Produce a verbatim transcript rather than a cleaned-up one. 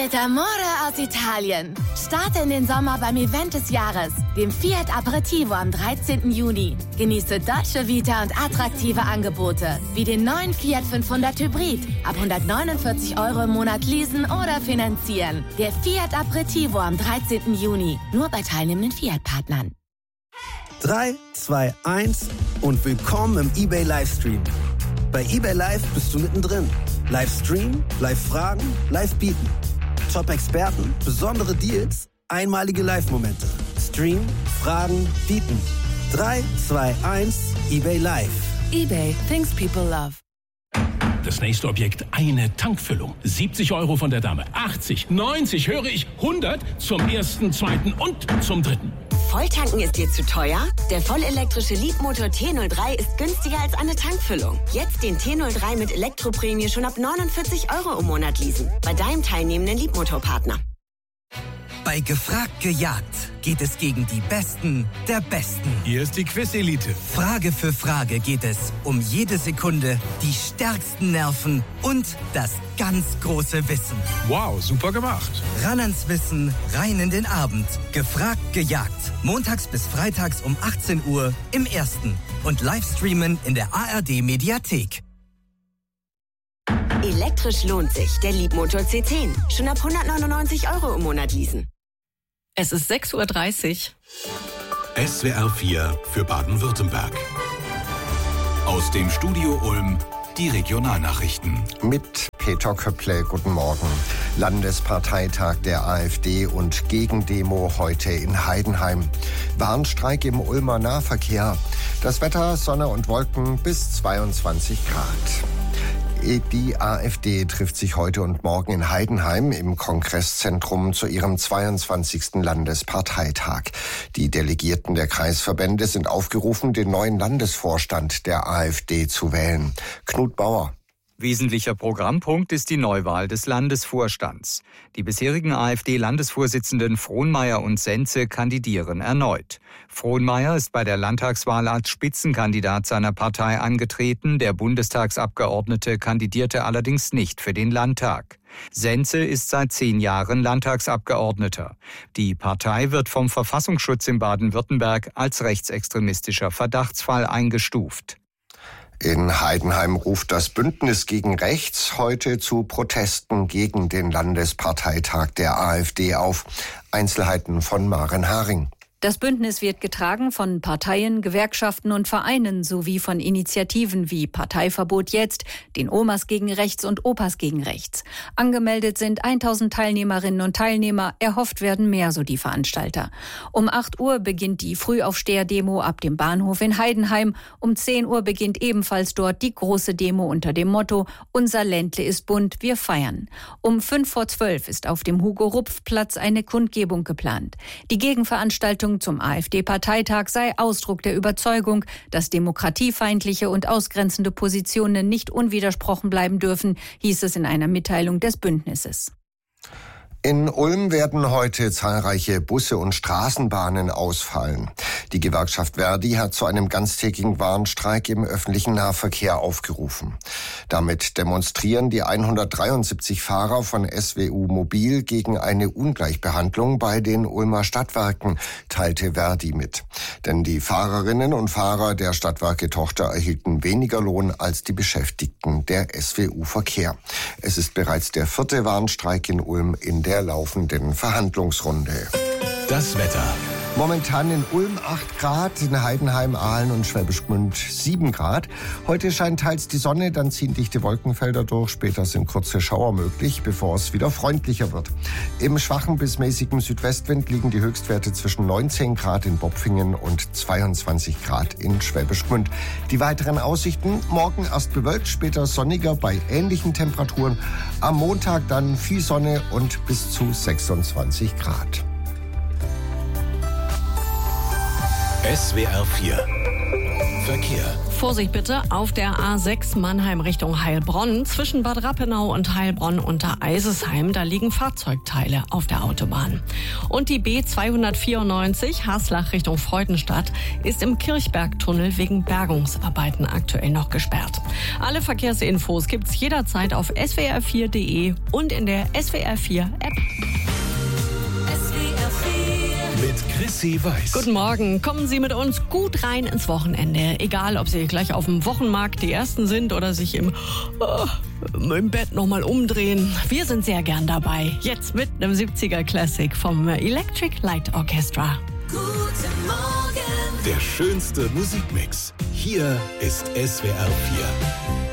mit Amore aus Italien. Starte in den Sommer beim Event des Jahres, dem Fiat Aperitivo am dreizehnten Juni. Genieße Dolce Vita und attraktive Angebote, wie den neuen Fiat fünfhundert Hybrid, ab hundertneunundvierzig Euro im Monat leasen oder finanzieren. Der Fiat Aperitivo am dreizehnten Juni, nur bei teilnehmenden Fiat-Partnern. drei, zwei, eins und willkommen im eBay Livestream. Bei eBay Live bist du mittendrin. Livestream, Live-Fragen, Live-Bieten. Top-Experten, besondere Deals, einmalige Live-Momente. Stream, Fragen, Bieten. drei, zwei, eins, eBay Live. eBay, things people love. Das nächste Objekt, eine Tankfüllung. siebzig Euro von der Dame. achtzig, neunzig, höre ich, hundert zum ersten, zweiten und zum dritten. Volltanken ist dir zu teuer? Der vollelektrische Leapmotor T null drei ist günstiger als eine Tankfüllung. Jetzt den T null drei mit Elektroprämie schon ab neunundvierzig Euro im Monat leasen. Bei deinem teilnehmenden Leapmotor-Partner. Bei Gefragt gejagt geht es gegen die Besten der Besten. Hier ist die Quiz-Elite. Frage für Frage geht es um jede Sekunde, die stärksten Nerven und das ganz große Wissen. Wow, super gemacht. Ran ans Wissen, rein in den Abend. Gefragt gejagt. Montags bis freitags um achtzehn Uhr im Ersten. Und Livestreamen in der A R D-Mediathek. Elektrisch lohnt sich. Der Leapmotor C zehn. Schon ab hundertneunundneunzig Euro im Monat leasen. Es ist sechs Uhr dreißig. S W R vier für Baden-Württemberg. Aus dem Studio Ulm die Regionalnachrichten. Mit Peter Köpple, guten Morgen. Landesparteitag der AfD und Gegendemo heute in Heidenheim. Warnstreik im Ulmer Nahverkehr. Das Wetter, Sonne und Wolken bis zweiundzwanzig Grad. Die AfD trifft sich heute und morgen in Heidenheim im Kongresszentrum zu ihrem zweiundzwanzigsten Landesparteitag. Die Delegierten der Kreisverbände sind aufgerufen, den neuen Landesvorstand der AfD zu wählen. Knut Bauer. Wesentlicher Programmpunkt ist die Neuwahl des Landesvorstands. Die bisherigen AfD-Landesvorsitzenden Frohnmeier und Senze kandidieren erneut. Frohnmeier ist bei der Landtagswahl als Spitzenkandidat seiner Partei angetreten. Der Bundestagsabgeordnete kandidierte allerdings nicht für den Landtag. Senze ist seit zehn Jahren Landtagsabgeordneter. Die Partei wird vom Verfassungsschutz in Baden-Württemberg als rechtsextremistischer Verdachtsfall eingestuft. In Heidenheim ruft das Bündnis gegen Rechts heute zu Protesten gegen den Landesparteitag der AfD auf. Einzelheiten von Maren Haring. Das Bündnis wird getragen von Parteien, Gewerkschaften und Vereinen sowie von Initiativen wie Parteiverbot jetzt, den Omas gegen Rechts und Opas gegen Rechts. Angemeldet sind tausend Teilnehmerinnen und Teilnehmer, erhofft werden mehr, so die Veranstalter. Um acht Uhr beginnt die Frühaufsteher-Demo ab dem Bahnhof in Heidenheim. Um zehn Uhr beginnt ebenfalls dort die große Demo unter dem Motto »Unser Ländle ist bunt, wir feiern«. Um fünf vor zwölf ist auf dem Hugo-Rupf-Platz eine Kundgebung geplant. Die Gegenveranstaltung zum AfD-Parteitag sei Ausdruck der Überzeugung, dass demokratiefeindliche und ausgrenzende Positionen nicht unwidersprochen bleiben dürfen, hieß es in einer Mitteilung des Bündnisses. In Ulm werden heute zahlreiche Busse und Straßenbahnen ausfallen. Die Gewerkschaft Verdi hat zu einem ganztägigen Warnstreik im öffentlichen Nahverkehr aufgerufen. Damit demonstrieren die hundertdreiundsiebzig Fahrer von S W U Mobil gegen eine Ungleichbehandlung bei den Ulmer Stadtwerken, teilte Verdi mit. Denn die Fahrerinnen und Fahrer der Stadtwerke-Tochter erhielten weniger Lohn als die Beschäftigten der S W U Verkehr. Es ist bereits der vierte Warnstreik in Ulm in der laufenden Verhandlungsrunde. Das Wetter. Momentan in Ulm acht Grad, in Heidenheim, Aalen und Schwäbisch Gmünd sieben Grad. Heute scheint teils die Sonne, dann ziehen dichte Wolkenfelder durch. Später sind kurze Schauer möglich, bevor es wieder freundlicher wird. Im schwachen bis mäßigen Südwestwind liegen die Höchstwerte zwischen neunzehn Grad in Bopfingen und zweiundzwanzig Grad in Schwäbisch Gmünd. Die weiteren Aussichten: morgen erst bewölkt, später sonniger bei ähnlichen Temperaturen. Am Montag dann viel Sonne und bis zu sechsundzwanzig Grad. S W R vier Verkehr. Vorsicht bitte auf der A sechs Mannheim Richtung Heilbronn. Zwischen Bad Rappenau und Heilbronn unter Eisesheim, da liegen Fahrzeugteile auf der Autobahn. Und die B zweihundertvierundneunzig Haslach Richtung Freudenstadt ist im Kirchbergtunnel wegen Bergungsarbeiten aktuell noch gesperrt. Alle Verkehrsinfos gibt's jederzeit auf s w r vier punkt d e und in der S W R vier App. Mit Chrissy Weiß. Guten Morgen. Kommen Sie mit uns gut rein ins Wochenende. Egal, ob Sie gleich auf dem Wochenmarkt die Ersten sind oder sich im, oh, im Bett nochmal umdrehen. Wir sind sehr gern dabei. Jetzt mit einem siebziger Classic vom Electric Light Orchestra. Guten Morgen. Der schönste Musikmix. Hier ist S W R vier.